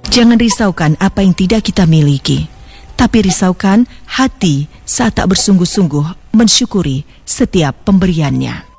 Jangan risaukan apa yang tidak kita miliki, tapi risaukan hati saat tak bersungguh-sungguh mensyukuri setiap pemberiannya.